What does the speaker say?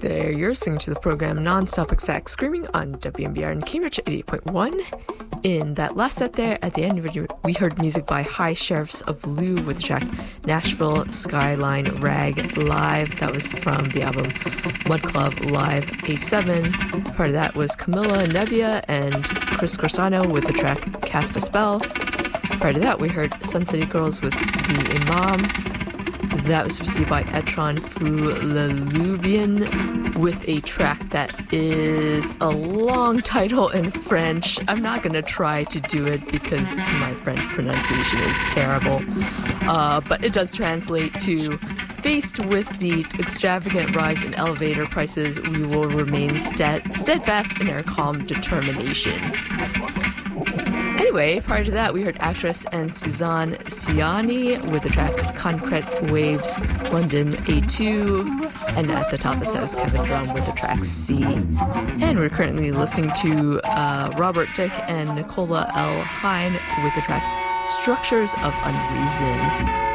there. You're listening to the program Non-Stop Exact Screaming on WMBR and Cambridge 88.1. In that last set there, at the end, we heard music by High Sheriffs of Blue with the track Nashville Skyline Rag Live. That was from the album Mud Club Live A7. Part of that was Camila Nebbia and Chris Corsano with the track Cast a Spell. Prior to that, we heard Sun City Girls with The Imam. That was preceded by Etron Fulalubian with a track that is a long title in French. I'm not going to try to do it because my French pronunciation is terrible. But it does translate to, faced with the extravagant rise in elevator prices, we will remain steadfast in our calm determination. Anyway, prior to that, we heard actress and Suzanne Ciani with the track Concrete Waves, London A2, and at the top of the set was Kevin Drum with the track C. And we're currently listening to Robert Dick and Nicola L. Hine with the track Structures of Unreason.